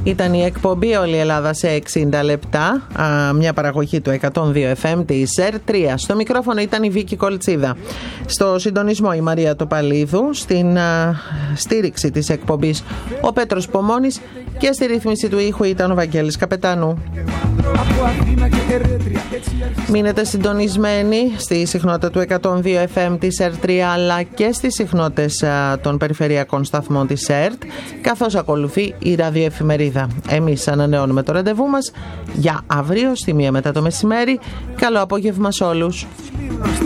Ήταν η εκπομπή «Όλη η Ελλάδα σε 60 λεπτά», μια παραγωγή του 102 FM της ΕΡΤ3. Στο μικρόφωνο ήταν η Βίκη Κολτσίδα. Στο συντονισμό η Μαρία Τοπαλίδου. Στην στήριξη της εκπομπής ο Πέτρος Πομώνης και στη ρύθμιση του ήχου ήταν ο Βαγγέλης Καπετάνου. Μείνετε συντονισμένοι στη συχνότητα του 102 FM της ΕΡΤ3 αλλά και στις συχνότητες των περιφερειακών σταθμών της ΕΡΤ, καθώς ακολουθεί η ραδιοεφημερίδα. Εμείς ανανεώνουμε το ραντεβού μας για αύριο στη 1 μετά το μεσημέρι. Καλό απόγευμα σε όλους.